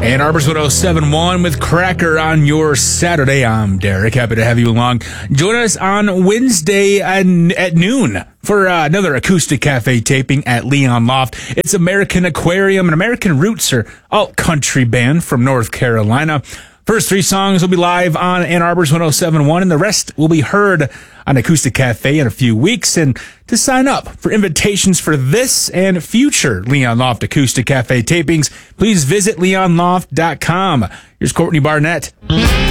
Ann Arbor's 107.1 with Cracker on your Saturday. I'm Derek. Happy to have you along. Join us on Wednesday at noon for another Acoustic Cafe taping at Leon Loft. It's American Aquarium and American Roots, or alt-country band from North Carolina. First three songs will be live on Ann Arbor's 107.1, and the rest will be heard on Acoustic Cafe in a few weeks. And to sign up for invitations for this and future Leon Loft Acoustic Cafe tapings, please visit leonloft.com. Here's Courtney Barnett.